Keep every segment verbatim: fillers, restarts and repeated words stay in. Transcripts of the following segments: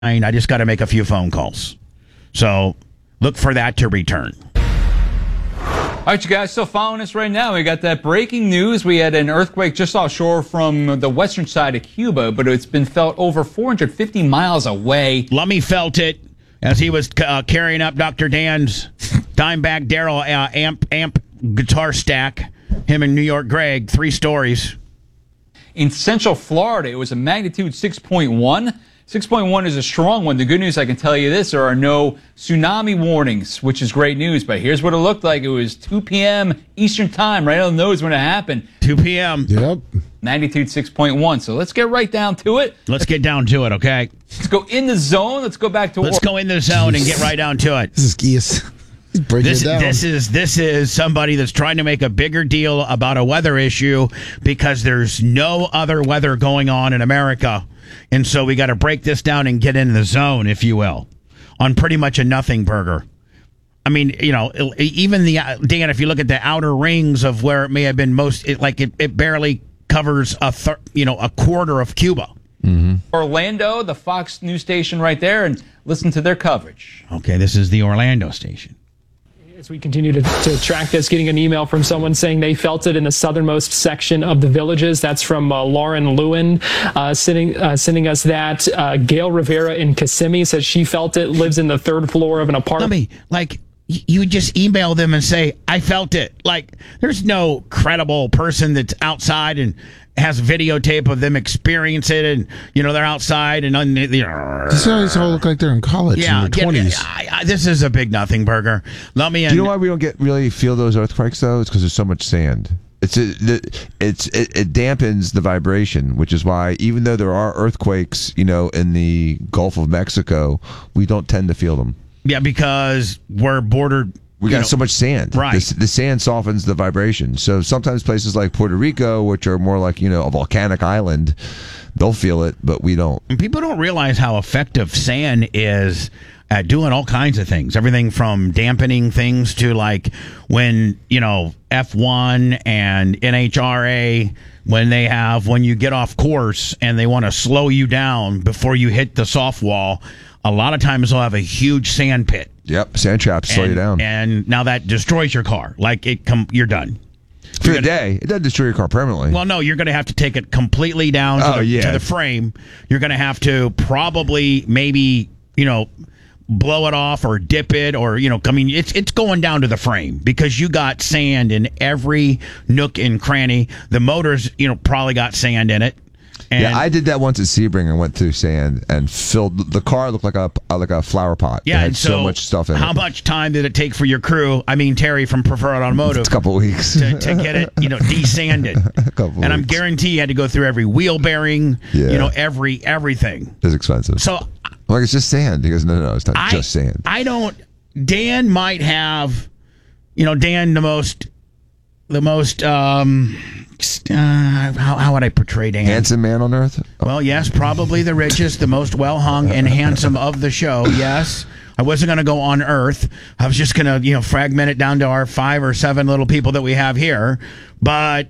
I just got to make a few phone calls. So look for that to return. All right, you guys still following us right now. We got that breaking news. We had an earthquake just offshore from the western side of Cuba, but it's been felt over four hundred fifty miles away. Lummy felt it as he was uh, carrying up Doctor Dan's Dimebag Darrell uh, amp amp guitar stack. Him and New York Greg, three stories. In Central Florida, it was a magnitude six point one. six point one is a strong one. The good news, I can tell you this, there are no tsunami warnings, which is great news. But here's what it looked like. It was two p.m. Eastern time, right on the nose when it happened. two p.m. Yep. Magnitude six point one. So let's get right down to it. Let's get down to it, okay? Let's go in the zone. Let's go back to Let's go in the zone and get right down to it. This is Geese. He's breaking This, it down. this is this is somebody that's trying to make a bigger deal about a weather issue because there's no other weather going on in America. And so we got to break this down and get in the zone, if you will, on pretty much a nothing burger. I mean, you know, even the, Dan, if you look at the outer rings of where it may have been most, it, like it, it barely covers a, thir- you know, a quarter of Cuba. Mm-hmm. Orlando, the Fox News station right there, and listen to their coverage. Okay, this is the Orlando station. As we continue to, to track this, getting an email from someone saying they felt it in the southernmost section of the villages. That's from uh, Lauren Lewin uh, sending, uh, sending us that. Uh, Gail Rivera in Kissimmee says she felt it, lives in the third floor of an apartment. Let me, like, you just email them and say, I felt it. Like, there's no credible person that's outside and has videotape of them experience it, and you know they're outside and un- This always all look like they're in college yeah, in their twenties. I, I, this is a big nothing burger. Let me. Do you know why we don't get really feel those earthquakes though? It's because there's so much sand. It's a, it's it, it dampens the vibration, which is why even though there are earthquakes, you know, in the Gulf of Mexico, we don't tend to feel them. Yeah, because we're bordered. We got know, so much sand. Right. The, the sand softens the vibration. So sometimes places like Puerto Rico, which are more like, you know, a volcanic island, they'll feel it, but we don't. And people don't realize how effective sand is at doing all kinds of things. Everything from dampening things to like when, you know, F one and N H R A, when they have, when you get off course and they want to slow you down before you hit the soft wall, a lot of times they'll have a huge sand pit. Yep, sand traps slow and, you down. And now that destroys your car. Like, it, com- you're done. For a day. It doesn't destroy your car permanently. Well, no, you're going to have to take it completely down to, oh, the, yeah. to the frame. You're going to have to probably maybe, you know, blow it off or dip it or, you know, I mean, it's it's going down to the frame because you got sand in every nook and cranny. The motors, you know, probably got sand in it. And yeah, I did that once at Sebring and went through sand and filled the car. Looked like a like a flower pot. Yeah, it had and so, so much stuff in how it. How much time did it take for your crew? I mean, Terry from Preferred Automotive. It's a couple of weeks to, to get it, you know, desanded. a couple. And of I'm weeks. guarantee you had to go through every wheel bearing. Yeah. You know, every everything. It's expensive. So, I'm like, it's just sand. He goes, no, no, no, it's not I, just sand. I don't. Dan might have, you know, Dan the most, the most. um Uh, how, how would I portray Dan? Handsome man on earth? Well, yes, probably the richest, the most well-hung and handsome of the show, yes. I wasn't going to go on Earth. I was just going to, you know, fragment it down to our five or seven little people that we have here. But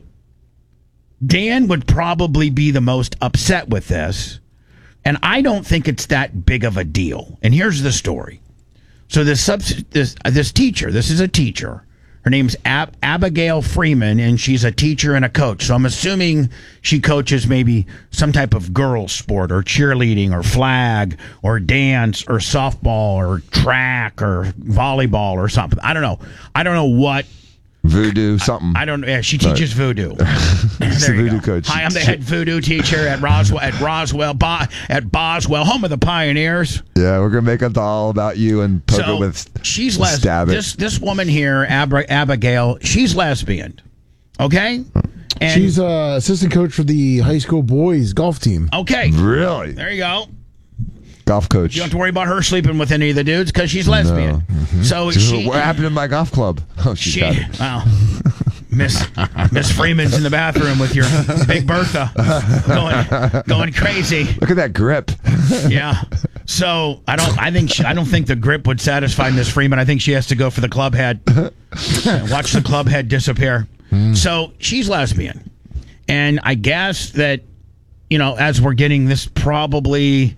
Dan would probably be the most upset with this. And I don't think it's that big of a deal. And here's the story. So this subs- this, this teacher, this is a teacher. Her name's Ab- Abigail Freeman, and she's a teacher and a coach. So I'm assuming she coaches maybe some type of girls sport or cheerleading or flag or dance or softball or track or volleyball or something. I don't know. I don't know what. Voodoo, something. I, I don't. Yeah, she teaches voodoo. She's the voodoo go. coach. Hi, I'm the head voodoo teacher at Roswell. At Roswell, Bo- at Boswell, home of the pioneers. Yeah, we're gonna make a doll about you and poke So it with. she's stab lesbian. it. This this woman here, Ab- Abigail, she's lesbian. Okay, and She's uh, assistant coach for the high school boys golf team. okay. Really? There you go. Golf coach. You don't have to worry about her sleeping with any of the dudes because she's lesbian. No. Mm-hmm. So So she, what happened in my golf club? Oh, she's she, got it. wow, Miss Miss Freeman's in the bathroom with your Big Bertha, going going crazy. Look at that grip. Yeah. So I don't. I think she, I don't think the grip would satisfy Miss Freeman. I think she has to go for the club head. Watch the club head disappear. Mm. So she's lesbian, and I guess that, you know, as we're getting this probably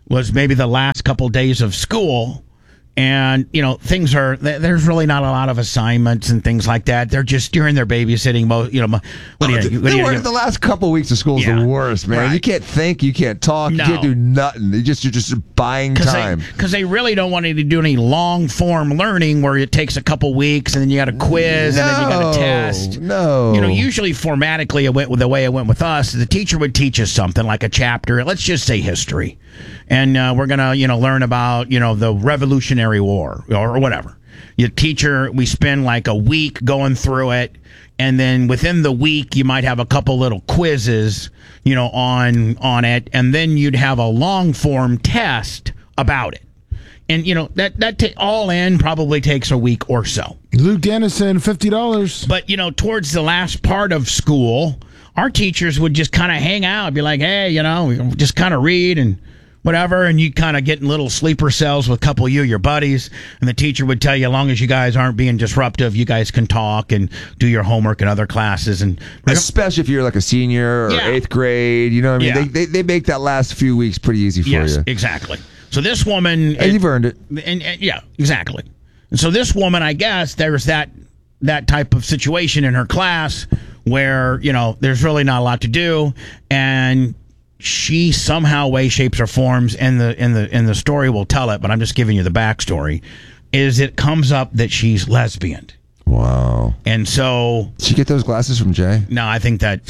was maybe the last couple days of school. And, you know, things are, there's really not a lot of assignments and things like that. They're just during their babysitting. Mo- you know, mo- what do you, what do They you, were- you the last couple weeks of school is Yeah. the worst, man. Right. You can't think, you can't talk, No. you can't do nothing. You just you're just buying Because time. they, 'cause they really don't want you to do any long form learning where it takes a couple weeks and then you got a quiz and then you got No, a test. no. You know, usually formatically it went with the way it went with us. The teacher would teach us something like a chapter. Let's just say history, and uh, we're gonna you know learn about you know the Revolutionary War or, or whatever. Your teacher, we spend like a week going through it, and then within the week you might have a couple little quizzes, you know, on on it, and then you'd have a long form test about it. And you know that that ta- all in probably takes a week or so. Luke Dennison, fifty dollars. But you know, towards the last part of school, our teachers would just kind of hang out, be like, "Hey, you know, we just kind of read and whatever," and you kind of get in little sleeper cells with a couple of you, your buddies, and the teacher would tell you, as long as you guys aren't being disruptive, you guys can talk and do your homework in other classes. And Especially if you're like a senior or Yeah. eighth grade, you know what I mean? Yeah. They, they they make that last few weeks pretty easy for yes, you. exactly. So this woman, And you've earned it. And, and yeah, exactly. And so this woman, I guess there's that that type of situation in her class where you know there's really not a lot to do, and she somehow, way, shapes, or forms, and the in the in the story will tell it, but I'm just giving you the backstory. Is it comes up that she's lesbian, Wow. and so Did you get those glasses from Jay? no, I think that.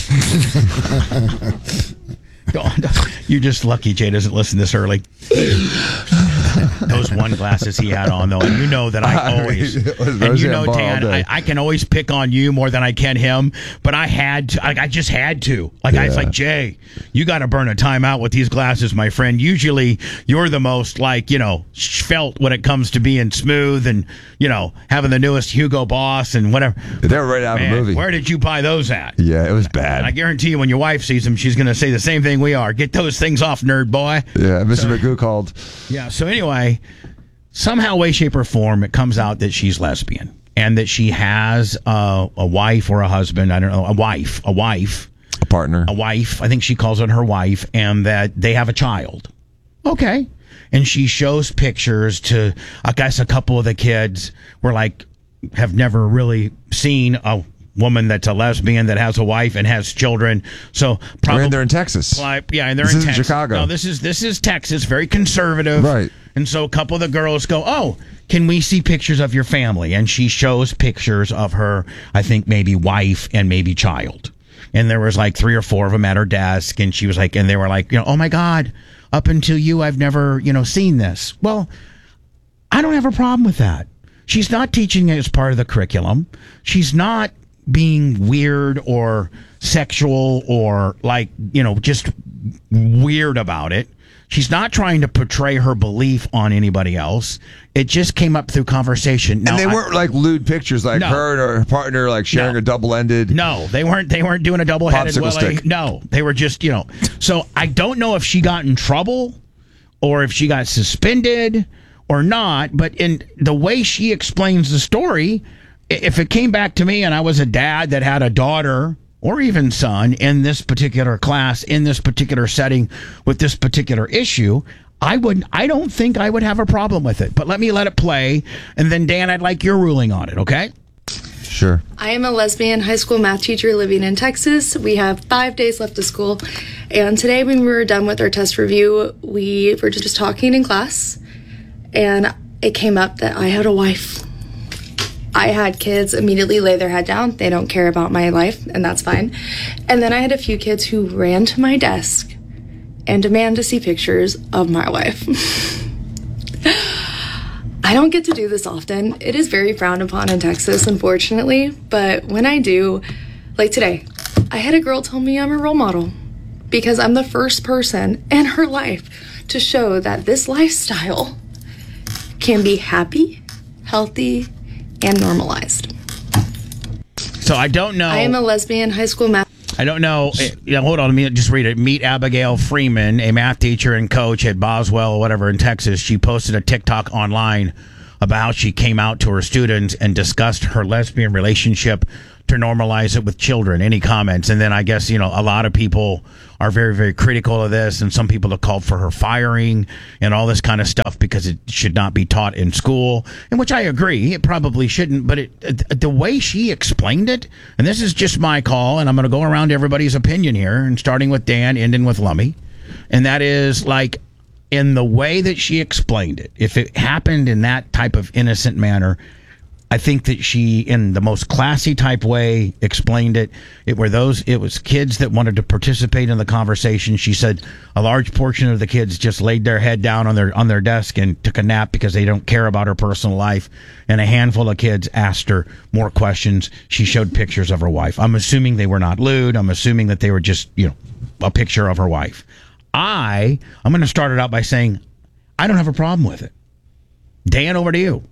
You're just lucky Jay doesn't listen this early. Those one glasses he had on, though, and you know that I always, It was and you Roseanne know, Barr all Dan, day. I, I can always pick on you more than I can him, but I had to, I, I just had to. Like, I was Yeah. like, Jay, you got to burn a timeout with these glasses, my friend. Usually you're the most, like, you know, felt when it comes to being smooth and, you know, having the newest Hugo Boss and whatever. They were right out of Man, a movie. where did you buy those at? Yeah, it was And I bad. guarantee you when your wife sees them, she's going to say the same thing we are. Get those things off, nerd boy. Yeah, Mister Magoo called. Yeah, so anyway, somehow, way, shape, or form, it comes out that she's lesbian and that she has uh, a wife or a husband. I don't know, a wife, a wife, A partner. a wife. I think she calls it her wife, and that they have a child. Okay. And she shows pictures to, I guess, a couple of the kids were like, have never really seen a woman that's a lesbian that has a wife and has children. So probably And they're in Texas. like, yeah, and they're This in isn't Texas. Chicago. No, this is this is Texas, very conservative. Right. And so a couple of the girls go, "Oh, can we see pictures of your family?" And she shows pictures of her, I think maybe wife and maybe child. And there was like three or four of them at her desk, and she was like, and they were like, you know, "Oh my God, up until you, I've never, you know, seen this." Well, I don't have a problem with that. She's not teaching it as part of the curriculum. She's not being weird or sexual or like, you know, just weird about it. She's not trying to portray her belief on anybody else. It just came up through conversation. Now, And they I- weren't like lewd pictures, like No. her and her partner like sharing No. a double-ended. No, they weren't. They weren't doing a double-headed Popsicle Willie. stick. No, they were just, you know. So I don't know if she got in trouble or if she got suspended or not. But in the way she explains the story, i- if it came back to me and I was a dad that had a daughter or even son in this particular class, in this particular setting, with this particular issue, I would. I don't think I would have a problem with it. But let me let it play, and then Dan, I'd like your ruling on it. Okay. Sure. I am a lesbian high school math teacher living in Texas. We have five days left of school. And today, when we were done with our test review, we were just talking in class. And it came up that I had a wife. I had kids immediately lay their head down. They don't care about my life, and that's fine. And then I had a few kids who ran to my desk and demand to see pictures of my wife. I don't get to do this often. It is very frowned upon in Texas, unfortunately. But when I do, like today, I had a girl tell me I'm a role model because I'm the first person in her life to show that this lifestyle can be happy, healthy, and normalized. So I don't know. I am a lesbian high school math. I don't know. eh, You know, hold on. Let me just read it. Meet Abigail Freeman, a math teacher and coach at Boswell or whatever in Texas. She posted a TikTok online about how she came out to her students and discussed her lesbian relationship to normalize it with children. Any comments? And then I guess, you know, a lot of people are very, very critical of this, and some people have called for her firing and all this kind of stuff because it should not be taught in school, in which I agree. It probably shouldn't, but it, the way she explained it, and this is just my call, and I'm going to go around everybody's opinion here, and starting with Dan, ending with Lummy, and that is like, in the way that she explained it, if it happened in that type of innocent manner, I think that she, in the most classy type way, explained it. It were those. It was kids that wanted to participate in the conversation. She said a large portion of the kids just laid their head down on their on their desk and took a nap because they don't care about her personal life. And a handful of kids asked her more questions. She showed pictures of her wife. I'm assuming they were not lewd. I'm assuming that they were just, you know, a picture of her wife. I, I'm going to start it out by saying I don't have a problem with it. Dan, over to you.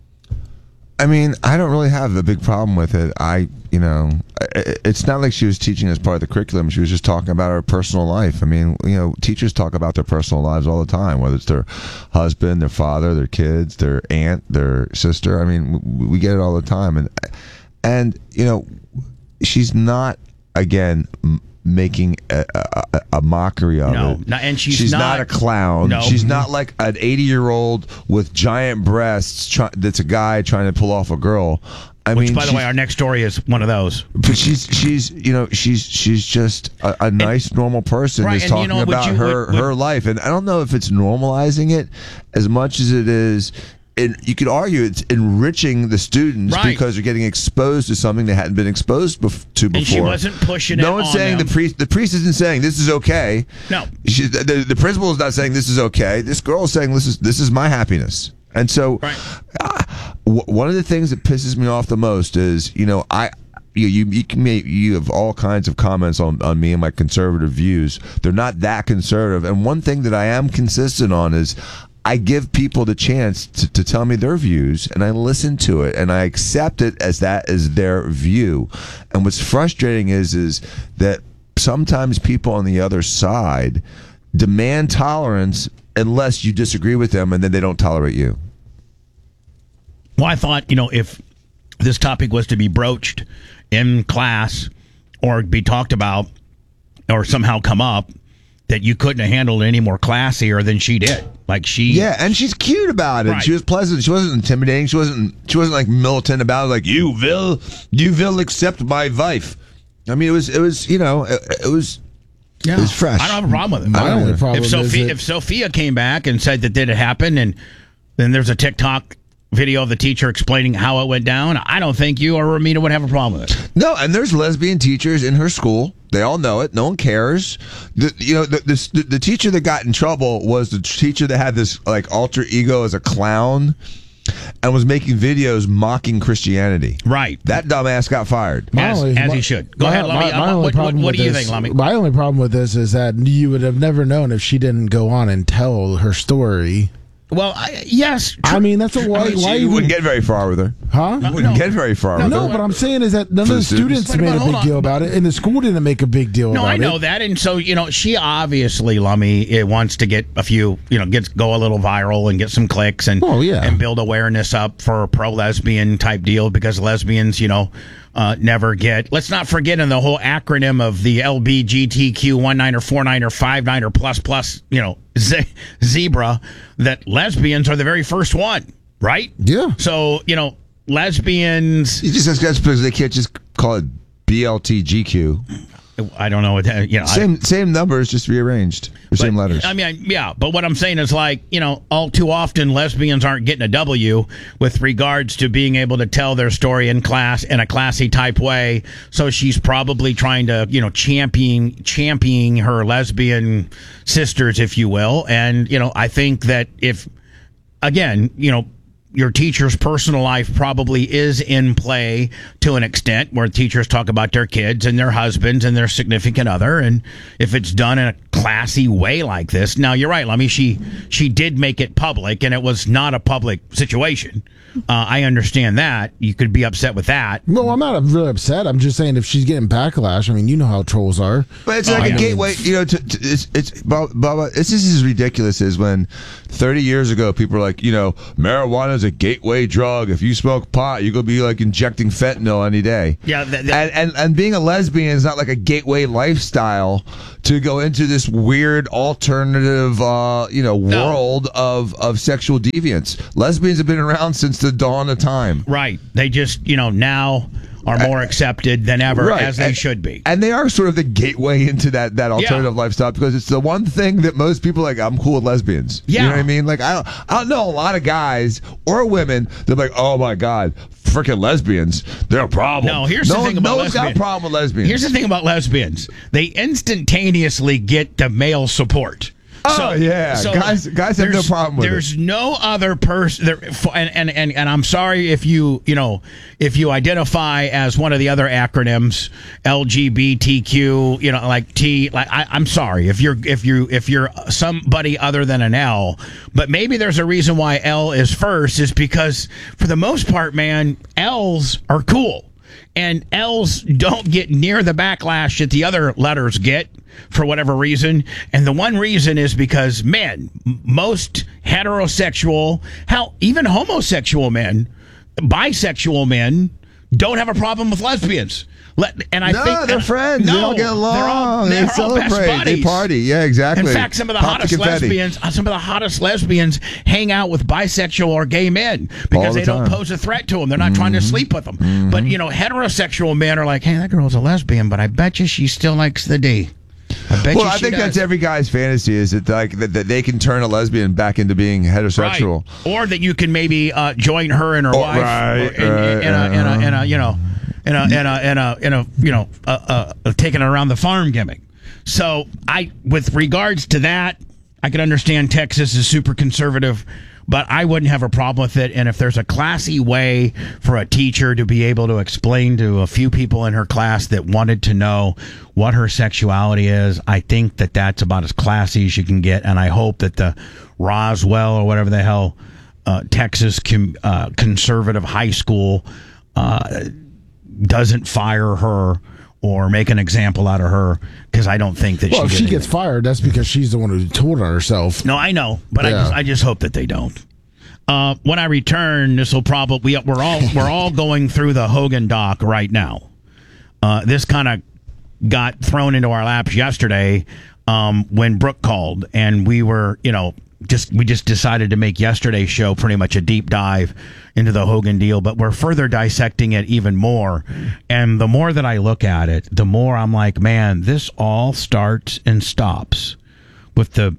I mean, I don't really have a big problem with it. I, you know, it's not like she was teaching as part of the curriculum. She was just talking about her personal life. I mean, you know, teachers talk about their personal lives all the time, whether it's their husband, their father, their kids, their aunt, their sister. I mean, we get it all the time. And, and you know, she's not, again, making a, a, a mockery of no, it. No, and she's, she's not, not a clown. No. She's not like an eighty-year-old with giant breasts try, that's a guy trying to pull off a girl. I Which, mean, by the way, our next story is one of those. But she's she's you know she's she's just a, a nice and, normal person right, who's and, talking you know, about you, her would, would, her life, and I don't know if it's normalizing it as much as it is. And you could argue it's enriching the students right. because they're getting exposed to something they hadn't been exposed bef- to before. And she wasn't pushing no it one's on saying them. the priest. The priest isn't saying this is okay. No, she, the, the principal is not saying this is okay. This girl is saying this is this is my happiness. And so, right. uh, w- one of the things that pisses me off the most is, you know, I. You you you can make you have all kinds of comments on, on me and my conservative views. They're not that conservative. And one thing that I am consistent on is I give people the chance to, to tell me their views, and I listen to it, and I accept it as that is their view. And what's frustrating is is that sometimes people on the other side demand tolerance unless you disagree with them, and then they don't tolerate you. Well, I thought, you know, if this topic was to be broached in class or be talked about or somehow come up, that you couldn't have handled it any more classier than she did. Like she, yeah, and she's cute about it. Right. She was pleasant. She wasn't intimidating. She wasn't. She wasn't like militant about it. Like you will, you will accept my wife. I mean, it was. It was. You know, it, it was. Yeah. It was fresh. I don't have a problem with it. My only problem if is Sophia, that- if Sophia came back and said that did it happen, and then there's a TikTok video of the teacher explaining how it went down, I don't think you or Ramita would have a problem with it. No, and there's lesbian teachers in her school. They all know it. No one cares. The, you know, the, the the teacher that got in trouble was the teacher that had this like alter ego as a clown and was making videos mocking Christianity. Right. That dumbass got fired. As, only- as my- he should. Go my- ahead, Lummy. my- my Uh, only what what, problem what with do you this- think, Lummy? My only problem with this is that you would have never known if she didn't go on and tell her story. Well, I, yes. I mean, that's a why. I mean, why you even, wouldn't get very far with her. huh? You wouldn't no. get very far with No, her. but I'm saying is that none For of the the students students. made Wait, a hold big on. deal about it, and the school didn't make a big deal No, about I know it. that, and so you know, she obviously, Lummy, it wants to get a few, you know, get go a little viral and get some clicks and Oh, yeah. and build awareness up for a pro lesbian type deal because lesbians, you know, uh, never get. Let's not forget in the whole acronym of the L B G T Q one nine or four nine or five nine or plus plus, you know, ze- zebra, that lesbians are the very first one, right? Yeah. So you know, lesbians. You just that's because they can't just call it B L T G Q. I don't know what that, you know. I- Same same numbers, just rearranged. Or same But, letters. I mean, I- yeah, but what I'm saying is like, you know, all too often lesbians aren't getting a W with regards to being able to tell their story in class in a classy type way. So she's probably trying to, you know, champion championing her lesbian sisters, if you will. And, you know, I think that if, again, you know, your teacher's personal life probably is in play to an extent where teachers talk about their kids and their husbands and their significant other. And if it's done in a classy way like this, now you're right, Lummy, she, she did make it public and it was not a public situation. Uh, I understand that. You could be upset with that. No, I'm not really upset. I'm just saying if she's getting backlash, I mean, you know how trolls are. But it's Oh, like yeah. a gateway, you know. To, to, it's it's Bubba. It's just as ridiculous as when thirty years ago people were like, you know, marijuana is is a gateway drug. If you smoke pot, you're gonna be like injecting fentanyl any day. Yeah, th- th- and, and and being a lesbian is not like a gateway lifestyle to go into this weird alternative, uh, you know, No. world of of sexual deviance. Lesbians have been around since the dawn of time. Right. They just, you know, now are more accepted than ever, Right. as they and, should be. And they are sort of the gateway into that, that alternative Yeah. lifestyle because it's the one thing that most people are like, I'm cool with lesbians. Yeah. You know what I mean? Like, I don't, I don't know a lot of guys or women that are like, oh my God, freaking lesbians, they're a problem. No, here's no, the thing about no one's got a lesbians. problem with lesbians. Here's the thing about lesbians. They instantaneously get the male support. Oh, yeah. Guys- guys have no there's- problem with it. There's no other person there, for- and, and and and I'm sorry if you you know if you identify as one of the other acronyms L G B T Q, you know, like T, like I, I'm sorry if you're if you if you're somebody other than an L, but maybe there's a reason why L is first is because for the most part, man, L's are cool. And L's don't get near the backlash that the other letters get for whatever reason. And the one reason is because men, m- most heterosexual, hell, even homosexual men, bisexual men, don't have a problem with lesbians. Let, and I no, think they're friends. No, they all get along. They're all, they they're all celebrate. best They buddies. party. Yeah, exactly. In fact, some of the Pop hottest confetti. lesbians, uh, some of the hottest lesbians hang out with bisexual or gay men All because the they don't time. pose a threat to them. They're not trying to sleep with them. But you know, heterosexual men are like, "Hey, that girl's a lesbian, but I bet you she still likes the D." I bet Well, you I she think does. that's every guy's fantasy is that like that, that they can turn a lesbian back into being heterosexual. Right. Or that you can maybe uh, join her and her Oh, wife right, or in, right, in, a, in, a, in a you know in a in a in a in a you know uh, uh, uh, taking it around the farm gimmick. So I, with regards to that, I can understand Texas is super conservative, but I wouldn't have a problem with it. And if there's a classy way for a teacher to be able to explain to a few people in her class that wanted to know what her sexuality is, I think that that's about as classy as you can get. And I hope that the Roswell or whatever the hell uh, Texas com- uh, conservative high school uh, doesn't fire her or make an example out of her, because I don't think that Well, if she, she did gets anything. fired, that's because she's the one who told on herself. No, I know, but I Yeah. just I just hope that they don't. Uh, when I return, this will probably we're all we're all going through the Hogan doc right now. Uh, this kind of got thrown into our laps yesterday um, when Brooke called, and we were you know just we just decided to make yesterday's show pretty much a deep dive into the Hogan deal, but we're further dissecting it even more. And the more that I look at it, the more I'm like, man, this all starts and stops with the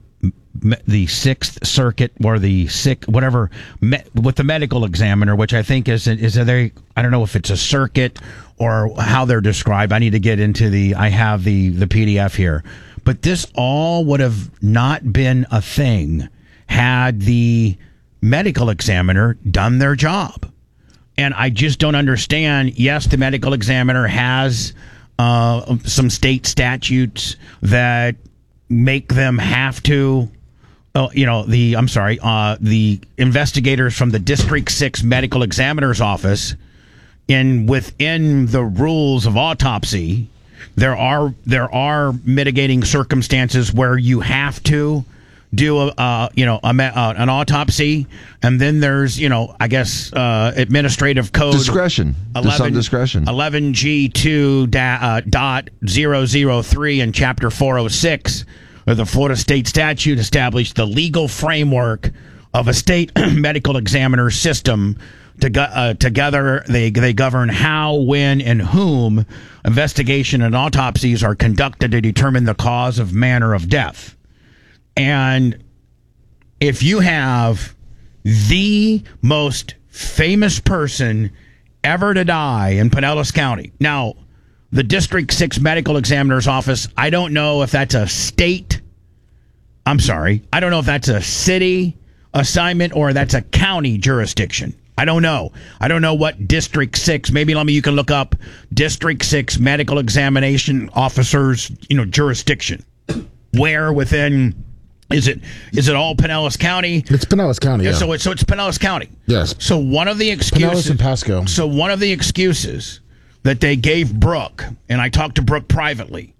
the Sixth Circuit or the sick whatever me, with the medical examiner, which I think is is a very I don't know if it's a circuit or how they're described. I need to get into the I have the the P D F here, but this all would have not been a thing had the medical examiner done their job. And I just don't understand. Yes, the medical examiner has uh, some state statutes that make them have to, uh, you know, the, I'm sorry, uh, the investigators from the District six Medical Examiner's Office, in within the rules of autopsy, there are there are mitigating circumstances where you have to do a uh, you know a, uh, an autopsy, and then there's you know I guess uh, administrative code Discretion. There's some discretion. eleven G two da, uh, dot zero zero three in Chapter four oh six of the Florida State Statute established the legal framework of a state medical examiner system. To go, uh, together, they they govern how, when, and whom investigation and autopsies are conducted to determine the cause of manner of death. And if you have the most famous person ever to die in Pinellas County, now the District six Medical Examiner's Office, I don't know if that's a state, I'm sorry, I don't know if that's a city assignment or that's a county jurisdiction. I don't know. I don't know what District six, maybe let me, you can look up District six Medical Examination Officers, you know, jurisdiction. Where within, is it is it all Pinellas County? It's Pinellas County, yeah. So it's, so it's Pinellas County. Yes. So one of the excuses. Pinellas and Pasco. So one of the excuses that they gave Brooke, and I talked to Brooke privately,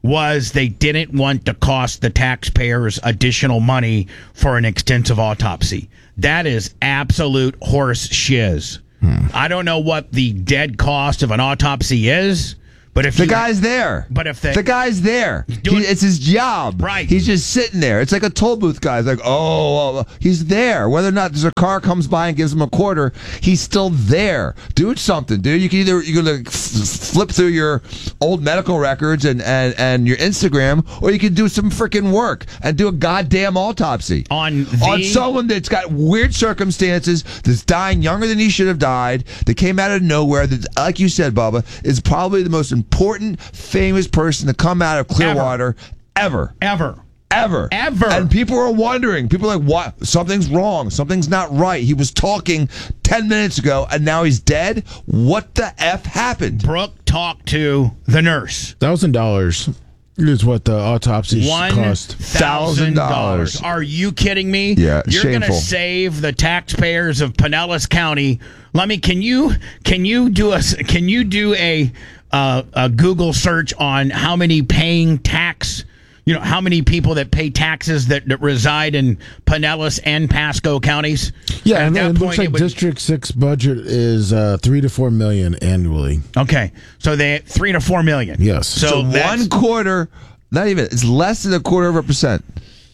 was they didn't want to cost the taxpayers additional money for an extensive autopsy. That is absolute horse shiz. Hmm. I don't know what the dead cost of an autopsy is. But if the you, guy's there, but if the, the guy's there, doing, he, it's his job. Right, he's just sitting there. It's like a toll booth guy. It's like, oh, oh, he's there. Whether or not there's a car comes by and gives him a quarter, he's still there. Do something, dude. You can either you can like, f- flip through your old medical records and, and, and your Instagram, or you can do some freaking work and do a goddamn autopsy on the, on someone that's got weird circumstances, that's dying younger than he should have died, that came out of nowhere. That, like you said, Bubba, is probably the most important, famous person to come out of Clearwater ever. Ever. Ever. Ever. And people are wondering. People are like, what? Something's wrong. Something's not right. He was talking ten minutes ago, and now he's dead? What the F happened? Brooke talked to the nurse. one thousand dollars is what the autopsy cost. one thousand dollars. Are you kidding me? Yeah, You're going to save the taxpayers of Pinellas County. Let me, can you, can you do a, can you do a, Uh, a Google search on how many paying tax, you know, how many people that pay taxes that, that reside in Pinellas and Pasco counties? Yeah, and, and and it looks like would, District Six budget is uh, three to four million annually. Okay, so they three to four million. Yes. So, So, one quarter, not even. It's less than a quarter of a percent.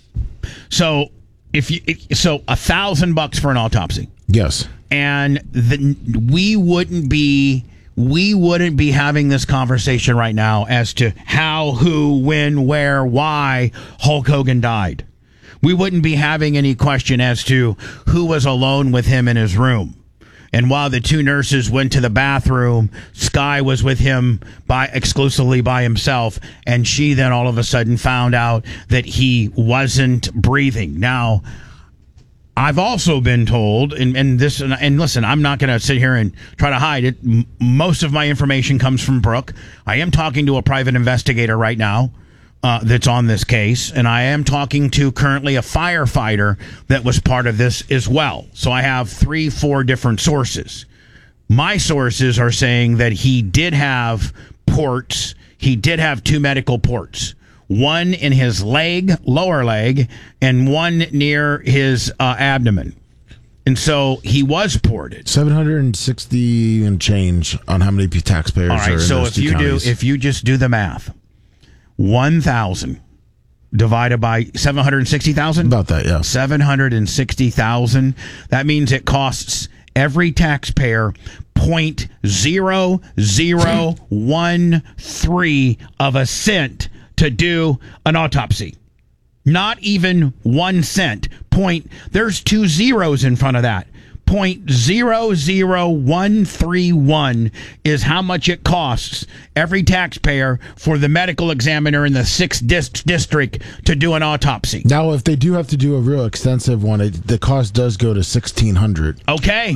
So if you, if, so a thousand bucks for an autopsy. Yes. And the, we wouldn't be. We wouldn't be having this conversation right now as to how, who, when, where, why Hulk Hogan died. We wouldn't be having any question as to who was alone with him in his room. And while the two nurses went to the bathroom, Sky was with him by exclusively by himself, and she then all of a sudden found out that he wasn't breathing. Now, I've also been told, and, and this, and, and listen, I'm not going to sit here and try to hide it. M- most of my information comes from Brooke. I am talking to a private investigator right now uh, that's on this case, and I am talking to currently a firefighter that was part of this as well. So I have three, four different sources. My sources are saying that he did have ports. He did have two medical ports. One in his leg, lower leg, and one near his uh, abdomen. And so he was ported. seven hundred sixty and change on how many taxpayers All are right, in so those if two you counties. do, if you just do the math, one thousand divided by seven hundred sixty thousand? About that, yeah. seven hundred sixty thousand. That means it costs every taxpayer point zero zero one three of a cent to do an autopsy. Not even one cent. Point, there's two zeros in front of that. Point zero zero one three one is how much it costs every taxpayer for the medical examiner in the sixth dis- district to do an autopsy. Now, if they do have to do a real extensive one, it, the cost does go to sixteen hundred. Okay.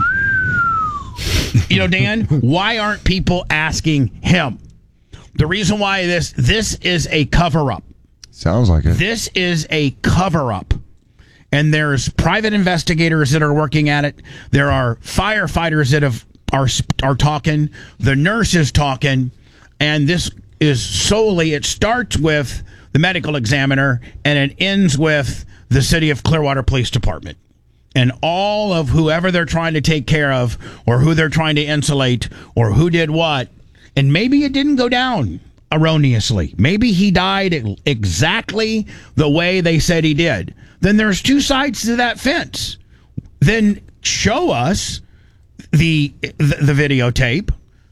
You know, Dan, why aren't people asking him? The reason why this this is a cover-up. Sounds like it. This is a cover-up. And there's private investigators that are working at it. There are firefighters that have are are talking. The nurse is talking. And this is solely, it starts with the medical examiner and it ends with the City of Clearwater Police Department. And all of whoever they're trying to take care of or who they're trying to insulate or who did what. And maybe it didn't go down erroneously. Maybe he died exactly the way they said he did. Then there's two sides to that fence. Then show us the the, the videotape,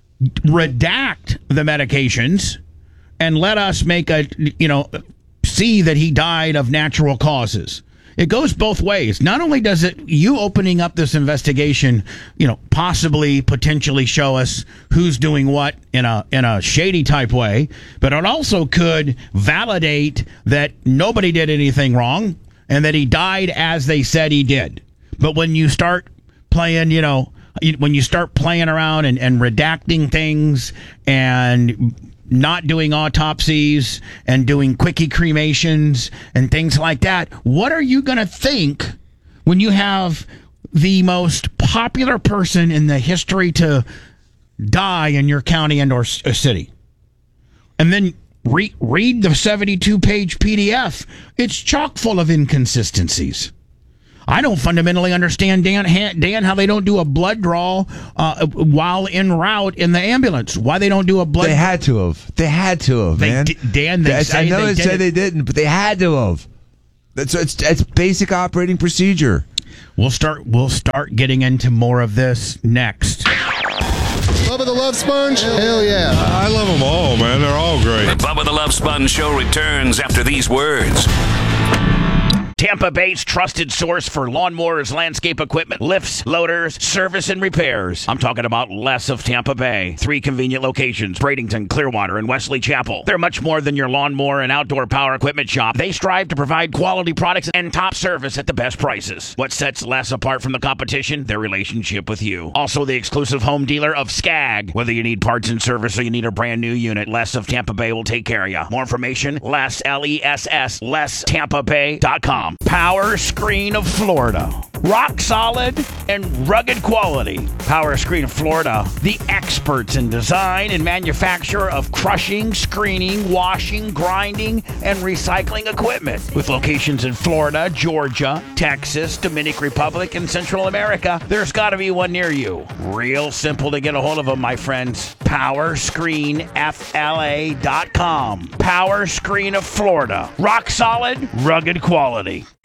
redact the medications, and let us make a, you know, see that he died of natural causes. It goes both ways. Not only does it, you opening up this investigation, you know, possibly potentially show us who's doing what in a in a shady type way, but it also could validate that nobody did anything wrong and that he died as they said he did. But when you start playing, you know, when you start playing around and, and redacting things and not doing autopsies and doing quickie cremations and things like that, what are you going to think when you have the most popular person in the history to die in your county and or city? And then Re- read the seventy-two page P D F. It's chock full of inconsistencies. I don't fundamentally understand, Dan, Dan, how they don't do a blood draw uh, while en route in the ambulance. Why they don't do a blood? They had to have. They had to have, They man. d- Dan, they That's- say I know they they did say it. they didn't, but they had to have. That's it's, it's basic operating procedure. We'll start. We'll start getting into more of this next. Bubba the Love Sponge? Hell yeah. I love them all, man. They're all great. The Bubba the Love Sponge Show returns after these words. Tampa Bay's trusted source for lawnmowers, landscape equipment, lifts, loaders, service, and repairs. I'm talking about Les of Tampa Bay. Three convenient locations, Bradenton, Clearwater, and Wesley Chapel. They're much more than your lawnmower and outdoor power equipment shop. They strive to provide quality products and top service at the best prices. What sets Les apart from the competition? Their relationship with you. Also the exclusive home dealer of Skag. Whether you need parts and service or you need a brand new unit, Les of Tampa Bay will take care of you. More information, Les, L E S S, les tampa bay dot com. Power Screen of Florida. Rock solid and rugged quality. Power Screen of Florida, the experts in design and manufacture of crushing, screening, washing, grinding, and recycling equipment. With locations in Florida, Georgia, Texas, Dominican Republic, and Central America, there's got to be one near you. Real simple to get a hold of them, my friends. power screen f l a dot com. Power Screen of Florida. Rock solid, rugged quality.